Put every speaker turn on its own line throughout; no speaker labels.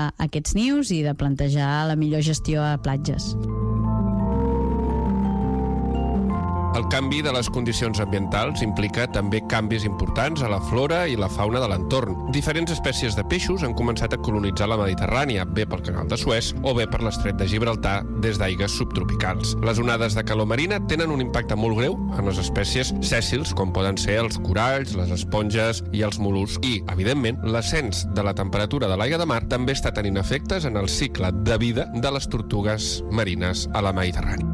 aquests nius i de plantejar la millor gestió a platges.
El canvi de les condicions ambientals implica també canvis importants a la flora i la fauna de l'entorn. Diferents espècies de peixos han començat a colonitzar la Mediterrània, bé pel canal de Suez o bé per l'estret de Gibraltar des d'aigues subtropicals. Les onades de calor marina tenen un impacte molt greu en les espècies sèssils, com poden ser els coralls, les esponges i els mol·luscs. I, evidentment, l'ascens de la temperatura de l'aigua de mar també està tenint efectes en el cicle de vida de les tortugues marines a la Mediterrània.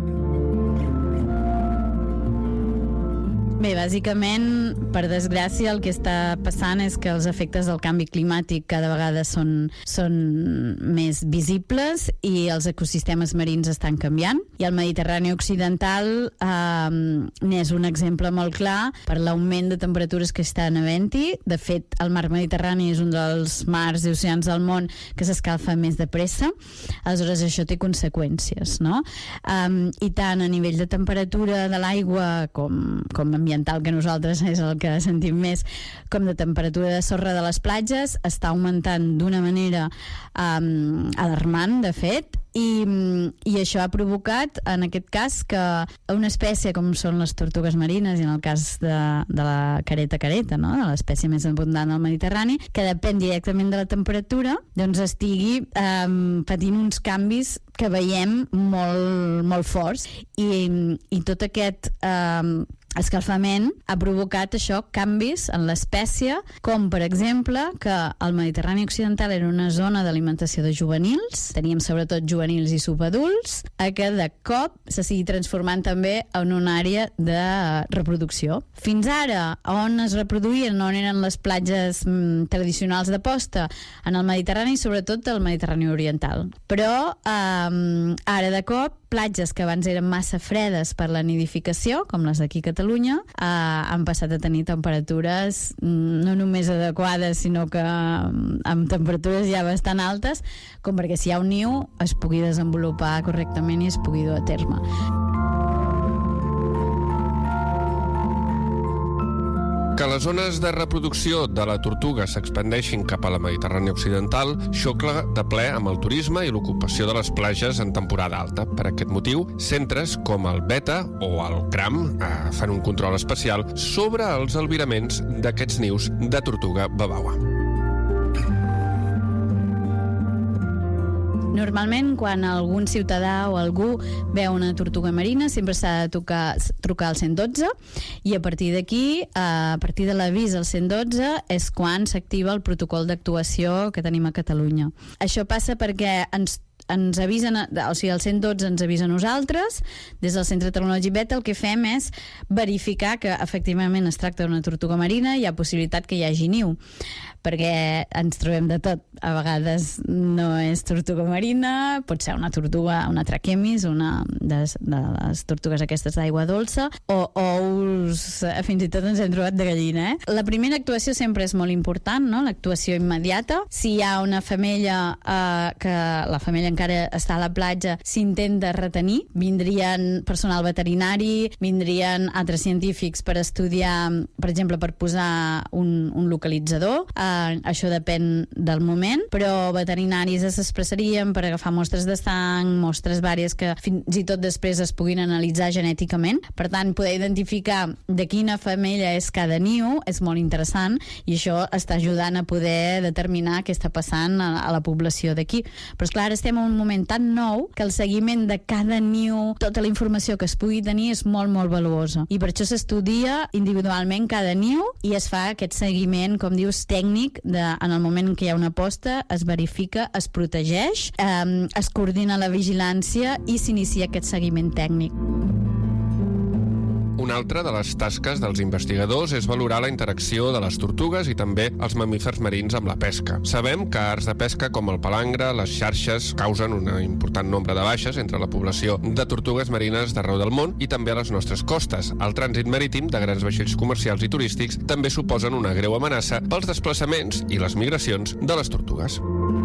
Bé, bàsicament, per desgràcia, el que està passant és que els efectes del canvi climàtic cada vegada són més visibles i els ecosistemes marins estan canviant. I el Mediterrani occidental n'és un exemple molt clar per l'augment de temperatures que estan havent-hi. De fet, el mar Mediterrani és un dels mars i oceans del món que s'escalfa més de pressa. Aleshores, això té conseqüències, no? I tant a nivell de temperatura de l'aigua com ambiental, que nosaltres és el que sentim més, com de temperatura de sorra de les platges, està augmentant d'una manera alarmant, de fet, i això ha provocat, en aquest cas, que una espècie com són les tortugues marines, i en el cas de la careta, no?, de l'espècie més abundant del Mediterrani, que depèn directament de la temperatura, doncs estigui patint uns canvis que veiem molt, molt forts, i tot aquest escalfament ha provocat això, canvis en l'espècie, com per exemple que el Mediterrani occidental era una zona d'alimentació de juvenils, teníem sobretot juvenils i subadults, a que de cop se sigui transformant també en una àrea de reproducció. Fins ara, on es reproduïen, on eren les platges tradicionals de posta? En el Mediterrani, sobretot el Mediterrani oriental. Però ara de cop, platges que abans eren massa fredes per la nidificació, com les d'aquí a Catalunya, han passat a tenir temperatures no només adequades, sinó que amb temperatures ja bastant altes, com perquè si hi ha un niu es pugui desenvolupar correctament i es pugui dur a terme.
Que les zones de reproducció de la tortuga s'expandeixin cap a la Mediterrània occidental xocla de ple amb el turisme i l'ocupació de les platges en temporada alta. Per aquest motiu, centres com el Beta o el CRAM fan un control especial sobre els albiraments d'aquests nius de tortuga babaua.
Normalment, quan algun ciutadà o algú veu una tortuga marina, sempre s'ha de trucar al 112, i a partir d'aquí, a partir de l'avís al 112, és quan s'activa el protocol d'actuació que tenim a Catalunya. Això passa perquè ens avisen, o sigui, el 112 ens avisa a nosaltres. Des del Centre Tecnològic Beta el que fem és verificar que efectivament es tracta d'una tortuga marina i hi ha possibilitat que hi hagi niu, perquè ens trobem de tot. A vegades no és tortuga marina, pot ser una tortuga, una traquemis, una de les tortugues aquestes d'aigua dolça, o ous, fins i tot ens hem trobat de gallina. La primera actuació sempre és molt important, no?, l'actuació immediata. Si hi ha una femella que la femella encara està a la platja, s'intenta retenir, vindrien personal veterinari, vindrien altres científics per estudiar, per exemple, per posar un localitzador. Això depèn del moment, però veterinaris s'expressarien per agafar mostres de sang, mostres vàries que fins i tot després es puguin analitzar genèticament. Per tant, poder identificar de quina femella és cada niu és molt interessant, i això està ajudant a poder determinar què està passant a la població d'aquí. Però esclar, estem en un moment tan nou que el seguiment de cada niu, tota la informació que es pugui tenir és molt, molt valuosa. I per això s'estudia individualment cada niu i es fa aquest seguiment, com dius, tècnic, en el moment en què hi ha una posta, es verifica, es protegeix, es coordina la vigilància i s'inicia aquest seguiment tècnic.
Una altra de les tasques dels investigadors és valorar la interacció de les tortugues i també els mamífers marins amb la pesca. Sabem que arts de pesca com el palangre, les xarxes, causen un important nombre de baixes entre la població de tortugues marines d'arreu del món i també a les nostres costes. El trànsit marítim de grans vaixells comercials i turístics també suposen una greu amenaça pels desplaçaments i les migracions de les tortugues.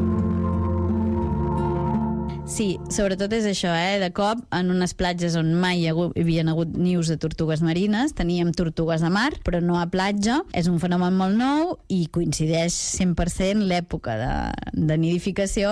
Sí, sobretot és això, de cop, en unes platges on mai hi havien hagut nius de tortugues marines, teníem tortugues a mar, però no a platja. És un fenomen molt nou i coincideix 100% l'època de nidificació